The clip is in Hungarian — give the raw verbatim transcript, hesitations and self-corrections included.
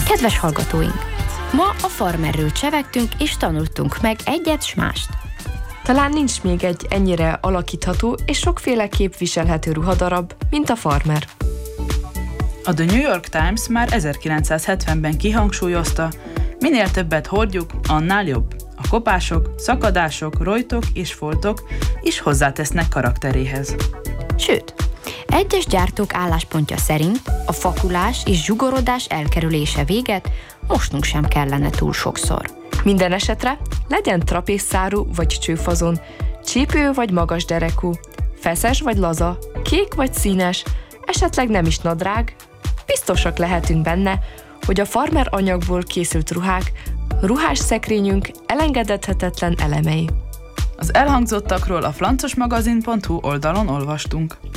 Kedves hallgatóink! Ma a farmerről csevegtünk és tanultunk meg egyet s mást. Talán nincs még egy ennyire alakítható és sokféleképp viselhető ruhadarab, mint a farmer. A The New York Times már ezerkilencszázhetvenben kihangsúlyozta, minél többet hordjuk, annál jobb. A kopások, szakadások, rojtok és foltok is hozzátesznek karakteréhez. Sőt, egyes gyártók álláspontja szerint a fakulás és zsugorodás elkerülése véget mosnunk sem kellene túl sokszor. Minden esetre legyen trapézszárú vagy csőfazon, csípő vagy magas derekú, feszes vagy laza, kék vagy színes, esetleg nem is nadrág, biztosak lehetünk benne, hogy a farmer anyagból készült ruhák ruhás szekrényünk elengedhetetlen elemei. Az elhangzottakról a flancosmagazin pont hu oldalon olvastunk.